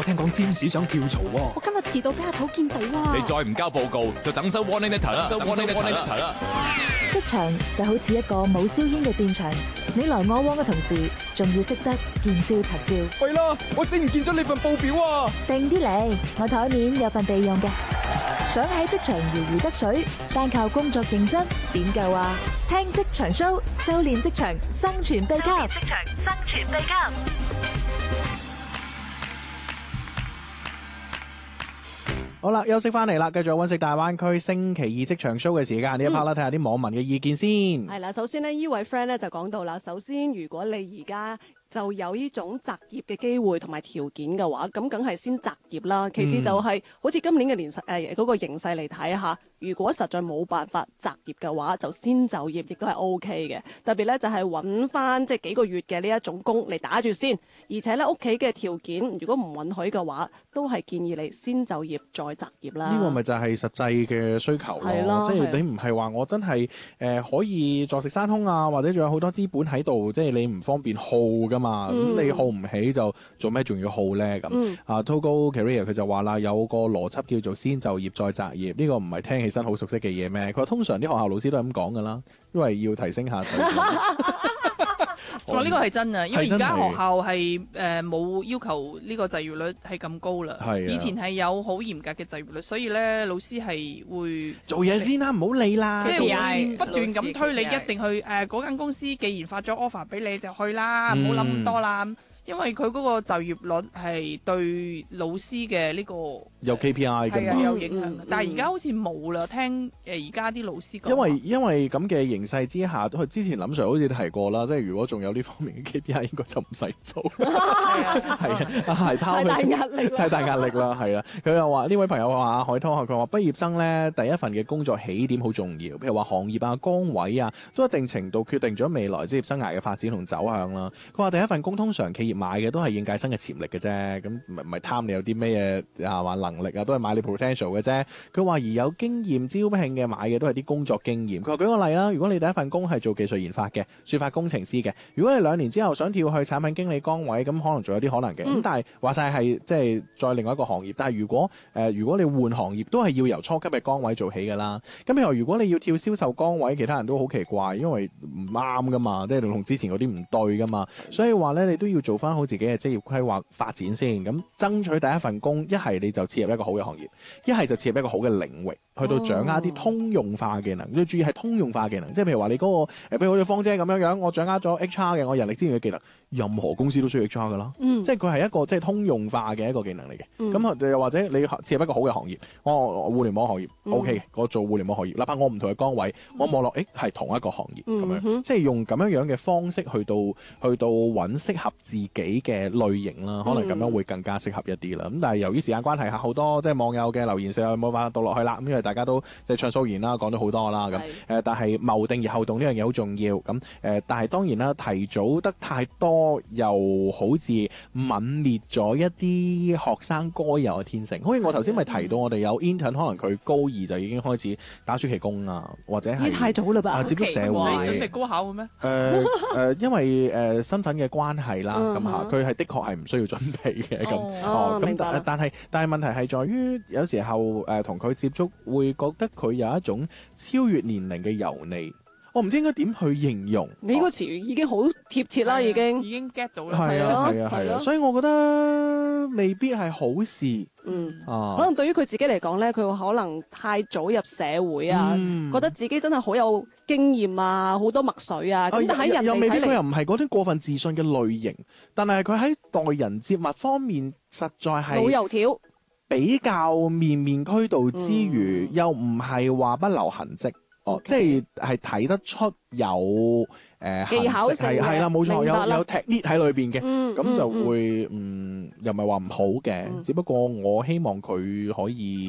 聽講占士想跳槽喎。 我今日遲到俾阿頭見到啊！ 你再唔交報告，就等收 warning letter 啦。 職場就好似一個冇硝煙嘅戰場，你來我往嘅同時，仲要識得見招拆招。 喂啦，我整唔見咗你份報表啊！ 定啲嚟，我台面有份備用嘅。想喺職場如魚得水，單靠工作認真點夠啊？聽職場 show， 修煉職場生存秘笈。 好啦，休息翻嚟啦，繼續揾食大灣區星期二職場 show 嘅時間，呢一 part 啦，睇下啲網民嘅意見先。 係啦，首先呢，呢位 friend 咧就講到啦，首先如果你而家就有呢種擇業嘅機會同埋條件嘅話，咁梗係先擇業啦。其次就係、好似今年嘅嗰個形勢嚟睇下，如果實在冇辦法擇業嘅話，就先就業亦都係 OK 嘅。特別咧就係揾翻即係幾個月嘅呢一種工嚟打住先，而且咧屋企嘅條件如果唔允許嘅話，都係建議你先就業再擇業啦。 呢個咪就係實際嘅需求咯，即係你唔係話我真係可以坐食山空啊，或者仲有好多資本喺度，即係你唔方便耗噶嘛。咁你耗唔起就做咩仲要耗咧？咁Togo Career 佢就話啦，有個邏輯叫做先就業再擇業，呢個唔係聽起身好熟悉嘅嘢咩？佢話通常啲學校老師都係咁講噶啦，因為要提升下。 哇！呢個係真啊，因為而家學校係冇要求呢個就業率係咁高啦。以前係有好嚴格嘅就業率，所以咧老師係會做嘢先啦，唔好理啦。 即係不斷咁推你，一定去嗰間公司，既然發咗 offer 俾你就去啦，唔好諗咁多啦。因為佢嗰個就業率係對老師嘅呢個有 KPI 㗎嘛， 有影響。但係而家好似冇啦，聽而家啲老師講。 因為咁嘅形勢之下，佢之前林 Sir 好似提過啦，即係如果仲有呢方面嘅 KPI，應該就唔使做。係太大壓力，太大壓力啦，係啦。佢又話呢位朋友話海濤，佢話畢業生咧第一份嘅工作起點好重要，譬如話行業啊、崗位啊，都一定程度決定咗未來職業生涯嘅發展同走向啦。佢話第一份工通常企業買嘅都係應屆生嘅潛力嘅啫，咁唔係貪你有啲咩嘢話能力啊，都係買你 potential 嘅啫。佢話而有經驗招聘嘅買嘅都係啲工作經驗。佢話舉個例啦，如果你第一份工係做技術研發嘅、算法工程師嘅，如果你2年之後想跳去產品經理崗位，咁可能仲有啲可能嘅。咁但係話晒係即係再另外一個行業。但係如果你換行業，都係要由初級嘅崗位做起㗎啦。咁譬如如果你要跳銷售崗位，其他人都好奇怪，因為唔啱㗎嘛，即係同之前嗰啲唔對㗎嘛。所以話咧，你都要做翻好自己嘅職業規劃發展先，咁爭取第一份工，一係你就切入一個好嘅行業，一係就切入一個好嘅領域，去到掌握啲通用化技能。要注意係通用化技能，即係譬如話你嗰個譬如好似芳姐咁樣，我掌握咗 HR 嘅，我人力資源嘅技能，任何公司都需要 HR 噶啦，即係佢係一個即係通用化嘅一個技能嚟嘅。咁又或者你切入一個好嘅行業，我互聯網行業 OK，我做互聯網行業，哪怕我唔同嘅崗位，我網絡係同一個行業咁樣，即係用咁樣嘅方式去到揾適合自己嘅類型啦，可能咁樣會更加適合一啲啦。咁但係由於時間關係，好多即係網友嘅留言上冇辦法讀落去啦。咁因為大家都即係暢所言啦，講咗好多啦。咁但係謀定而後動呢樣嘢好重要。咁但係當然啦，提早得太多又好似泯滅咗一啲學生該有嘅天性。好似我頭先咪提到我哋有 intern，可能佢高2就已經開始打暑期工啊，或者係太早啦吧？ 接觸社會， 唔使準備高考嘅咩？ 因為身份嘅關係啦，咁佢係的確係唔需要準備嘅咁。但係問題係在於有時候同佢接觸會覺得佢有一種超越年齡嘅油膩。我唔知應該點去形容。 你呢個詞語已經好貼切啦，已經 get 到啦。 係啊，所以我覺得未必係好事。 可能對於佢自己嚟講咧，佢可能太早入社會啊，覺得自己真係好有經驗啊，好多墨水啊。咁但喺人哋睇嚟， 又未必佢又唔係嗰啲過分自信嘅類型，但係佢喺待人接物方面實在係老油條， 比較面面俱到之餘，又唔係話不留痕跡。即係睇得出有技巧性嘅， 係啦，冇錯，有 technique 喺裏邊嘅，咁就會又唔係話唔好嘅，只不過我希望佢可以